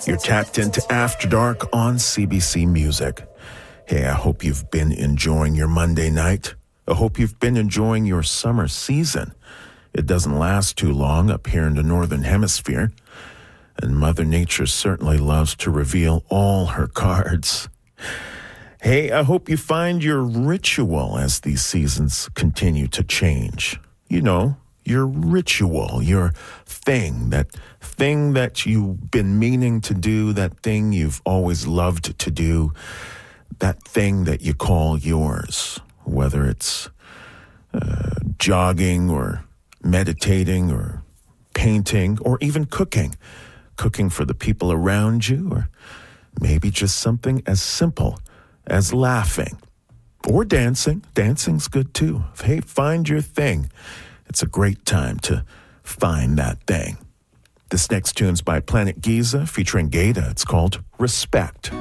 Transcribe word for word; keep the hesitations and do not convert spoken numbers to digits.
You're tapped into After Dark on C B C Music. Hey, I hope you've been enjoying your Monday night. I hope you've been enjoying your summer season. It doesn't last too long up here in the Northern Hemisphere, and Mother Nature certainly loves to reveal all her cards. Hey, I hope you find your ritual as these seasons continue to change. You know, your ritual, your thing, that thing that you've been meaning to do, that thing you've always loved to do, that thing that you call yours, whether it's uh, jogging or meditating or painting or even cooking, cooking for the people around you, or maybe just something as simple as laughing or dancing. Dancing's good too. Hey, find your thing. It's a great time to find that thing. This next tune's by Planet Giza featuring Gata. It's called Respect.